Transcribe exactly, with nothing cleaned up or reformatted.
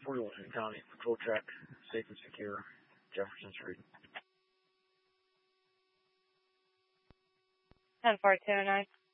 forty Washington County, patrol track, safe and secure, Jefferson Street. ten four two oh nine.